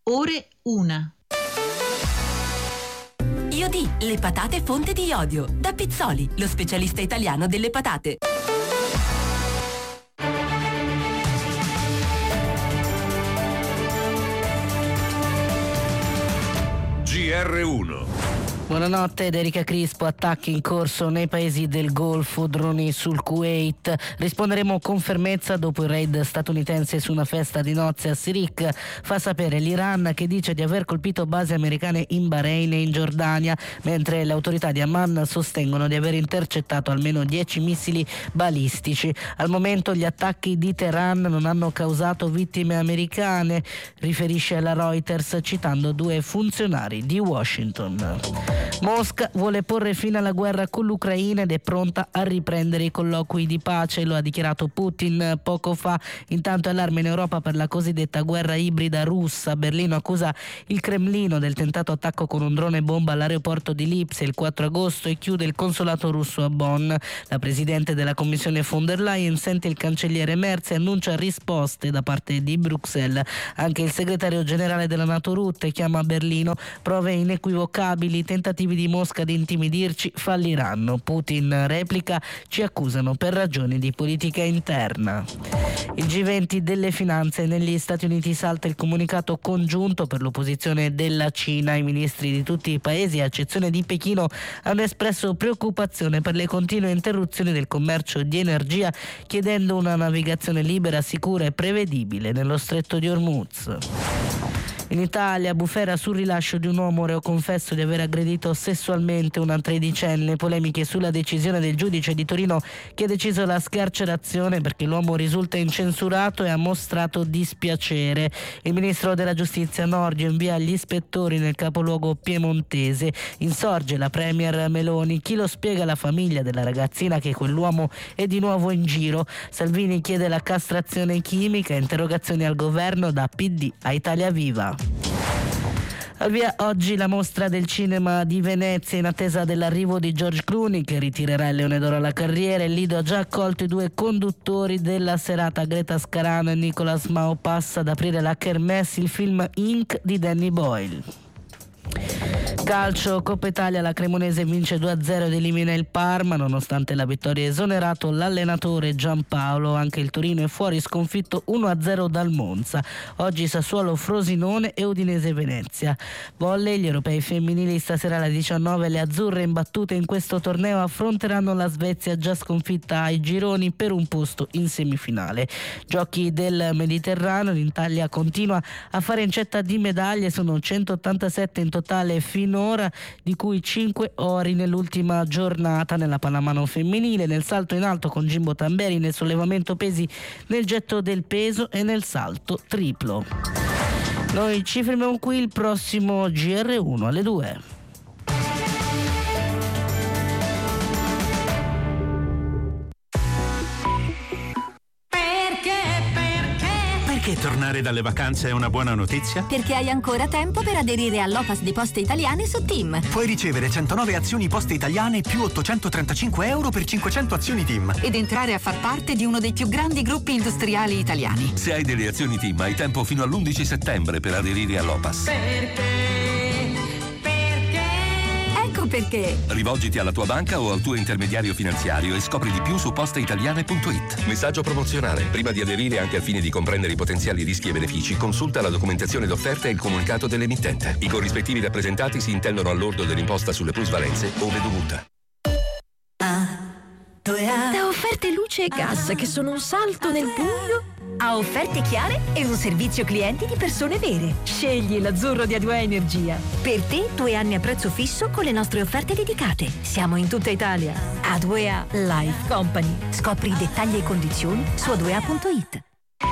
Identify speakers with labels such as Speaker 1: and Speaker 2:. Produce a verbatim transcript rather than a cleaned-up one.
Speaker 1: ore una.
Speaker 2: Iodi, le patate fonte di iodio. Da Pizzoli, lo specialista italiano delle patate.
Speaker 3: G R uno.
Speaker 4: Buonanotte, ed Erika Crispo. Attacchi in corso nei paesi del Golfo, droni sul Kuwait. Risponderemo con fermezza dopo il raid statunitense su una festa di nozze a Sirik. Fa sapere l'Iran, che dice di aver colpito basi americane in Bahrain e in Giordania, mentre le autorità di Amman sostengono di aver intercettato almeno dieci missili balistici. Al momento gli attacchi di Teheran non hanno causato vittime americane, riferisce la Reuters citando due funzionari di Washington. Mosca vuole porre fine alla guerra con l'Ucraina ed è pronta a riprendere i colloqui di pace, lo ha dichiarato Putin poco fa. Intanto allarme in Europa per la cosiddetta guerra ibrida russa. Berlino accusa il Cremlino del tentato attacco con un drone bomba all'aeroporto di Lipsia il quattro agosto e chiude il consolato russo a Bonn. La presidente della Commissione von der Leyen sente il cancelliere Merz e annuncia risposte da parte di Bruxelles. Anche il segretario generale della NATO Rutte chiama a Berlino prove inequivocabili, tentativi di Mosca di intimidirci falliranno. Putin replica: ci accusano per ragioni di politica interna. Il G venti delle finanze. Negli Stati Uniti salta il comunicato congiunto per l'opposizione della Cina. I ministri di tutti i paesi, a eccezione di Pechino, hanno espresso preoccupazione per le continue interruzioni del commercio di energia, chiedendo una navigazione libera, sicura e prevedibile nello stretto di Hormuz. In Italia, bufera sul rilascio di un uomo reo confesso di aver aggredito sessualmente una tredicenne. Polemiche sulla decisione del giudice di Torino, che ha deciso la scarcerazione perché l'uomo risulta incensurato e ha mostrato dispiacere. Il ministro della giustizia Nordio invia gli ispettori nel capoluogo piemontese. Insorge la premier Meloni: chi lo spiega alla famiglia della ragazzina che quell'uomo è di nuovo in giro? Salvini chiede la castrazione chimica. Interrogazioni al governo da P D a Italia Viva. Al via oggi la mostra del cinema di Venezia in attesa dell'arrivo di George Clooney, che ritirerà il Leone d'Oro alla carriera. Il Lido ha già accolto i due conduttori della serata, Greta Scarano e Nicolas Mao. Passa ad aprire la Kermesse il film Ink di Danny Boyle. Calcio, Coppa Italia, la Cremonese vince due a zero ed elimina il Parma. Nonostante la vittoria esonerato l'allenatore Giampaolo. Anche il Torino è fuori, sconfitto uno a zero dal Monza. Oggi Sassuolo, Frosinone e Udinese Venezia. Volley, gli europei femminili stasera alle diciannove. Le azzurre, imbattute in questo torneo, affronteranno la Svezia, già sconfitta ai gironi, per un posto in semifinale. Giochi del Mediterraneo, l'Italia continua a fare incetta di medaglie, sono centottantasette in totale finora, di cui cinque ori nell'ultima giornata nella pallamano femminile, nel salto in alto con Jimbo Tamberi, nel sollevamento pesi, nel getto del peso e nel salto triplo. Noi ci fermiamo qui, il prossimo G R uno alle due.
Speaker 5: Perché tornare dalle vacanze è una buona notizia?
Speaker 6: Perché hai ancora tempo per aderire all'O P A S di Poste Italiane su TIM.
Speaker 7: Puoi ricevere centonove azioni Poste Italiane più ottocentotrentacinque euro per cinquecento azioni TIM.
Speaker 8: Ed entrare a far parte di uno dei più grandi gruppi industriali italiani.
Speaker 9: Se hai delle azioni TIM hai tempo fino all'undici settembre per aderire all'O P A S.
Speaker 6: Perché? Ecco perché.
Speaker 9: Rivolgiti alla tua banca o al tuo intermediario finanziario e scopri di più su posteitaliane punto it.
Speaker 10: Messaggio promozionale. Prima di aderire, anche al fine di comprendere i potenziali rischi e benefici, consulta la documentazione d'offerta e il comunicato dell'emittente. I corrispettivi rappresentati si intendono al lordo dell'imposta sulle plusvalenze, ove dovuta.
Speaker 11: Da offerte luce e gas che sono un salto nel buio a offerte chiare e un servizio clienti di persone vere. Scegli l'azzurro di A due A Energia. Per te due anni a prezzo fisso con le nostre offerte dedicate. Siamo in tutta Italia. A due A Life Company. Scopri i dettagli e condizioni su a due a punto it.